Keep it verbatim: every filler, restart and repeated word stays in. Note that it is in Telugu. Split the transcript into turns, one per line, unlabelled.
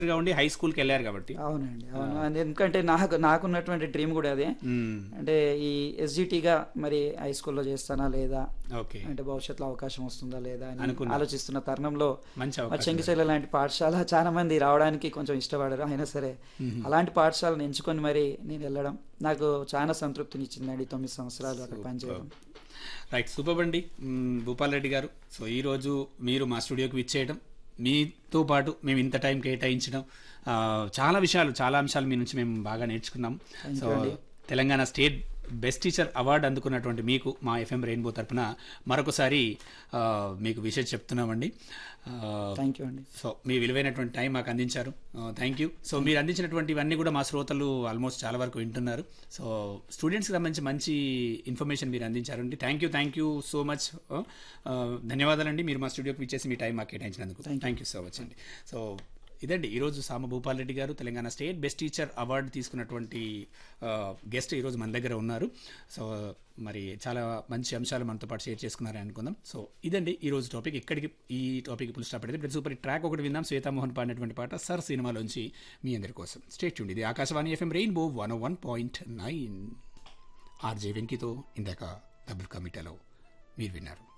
గా ఉండి హై స్కూల్కి వెళ్ళారు కాబట్టి.
అవునండి. అవును. అది ఎందుకంటే నాకు నాకున్నటువంటి డ్రీమ్ కూడా అదే.
మ్మ్.
అంటే ఈ ఎస్జిటిగా మరి హై స్కూల్లో చేస్తానా లేదా,
ఓకే,
అంటే భవిష్యత్తులో అవకాశం వస్తుందా లేదా అని
అనుకున్నారు.
ఆలోచిస్తున్న తరుణంలో
మంచి
మా
అవకాశం.
చెంగిచెర్ల లాంటి పాఠశాల చాలా మంది రావడానికి కొంచెం ఇష్టపడరు. అయినా సరే
మ్మ్.
అలాంటి పాఠశాలను ఎంచుకొని మరి నేను వెళ్ళడం నాకు చాలా సంతృప్తిని ఇచ్చిందండి. తొమ్మిది సంవత్సరాలు అక్కడ పనిచేయడం.
రైట్, సూపర్ అండి. మ్మ్, భూపాల్ రెడ్డి గారు, సో ఈరోజు మీరు మా స్టూడియోకి విచ్చేయడం, మీతో పాటు మేము ఇంత టైం కేటాయించడం, ఆ, చాలా విషయాలు చాలా అంశాలు మీ నుంచి మేము బాగా నేర్చుకున్నాం.
Thank
సో
you అండి.
Telangana state best teacher award అందుకున్నటువంటి మీకు మా ఎఫ్ఎం రెయిన్బో తరపున మరొకసారి ఆ, మీకు విషయం చెప్తున్నామండి. ఆ,
థ్యాంక్ యూ అండి.
సో మీ విలువైనటువంటి టైం మాకు అందించారు, థ్యాంక్ యూ. సో మీరు అందించినటువంటి ఇవన్నీ కూడా మా శ్రోతలు ఆల్మోస్ట్ చాలా వరకు వింటున్నారు. సో స్టూడెంట్స్కి సంబంధించి మంచి ఇన్ఫర్మేషన్ మీరు అందించారండి. Thank you, thank you so much. ధన్యవాదాలండి, మీరు మా స్టూడియోకి ఇచ్చేసి మీ టైం మాకు కేటాయించినందుకు.
Thank you.
Thank you so much అండి. సో ఇదండి ఈరోజు సామ భూపాల్ రెడ్డి గారు, Telangana state best teacher award తీసుకున్నటువంటి గెస్ట్ ఈరోజు మన దగ్గర ఉన్నారు. సో మరి చాలా మంచి అంశాలు మనతో పాటు షేర్ చేసుకున్నారని అనుకుందాం. సో ఇదండి ఈరోజు టాపిక్. ఇక్కడికి ఈ టాపిక్ ఫుల్ స్టాప్ పెడితే ఇప్పుడు సూపర్ ట్రాక్ ఒకటి విందాం. శ్వేతామోహన్ పాడినటువంటి పాట సర్ సినిమాలోంచి మీ అందరి కోసం. స్టేట్ చూడండి, ఇది Akashvani FM rainbow one one point nine. RJ వెంకితో ఇందాక డబుల్ కమిటాలో మీరు విన్నారు.